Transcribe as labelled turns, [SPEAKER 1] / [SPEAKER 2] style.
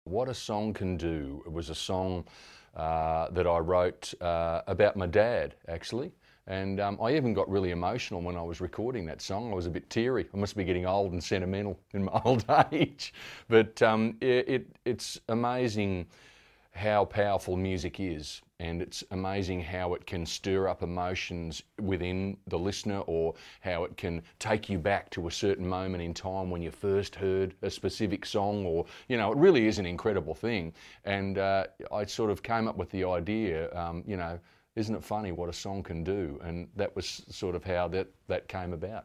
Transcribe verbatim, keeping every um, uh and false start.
[SPEAKER 1] What a Song Can Do. It was a song uh, that I wrote uh, about my dad, actually. And um, I even got really emotional when I was recording that song. I was a bit teary. I must be getting old and sentimental in my old age. But um, it, it, it's amazing how powerful music is, and it's amazing how it can stir up emotions within the listener, or how it can take you back to a certain moment in time when you first heard a specific song, or, you know, it really is an incredible thing. And uh, I sort of came up with the idea, um, you know, isn't it funny what a song can do? And that was sort of how that, that came about.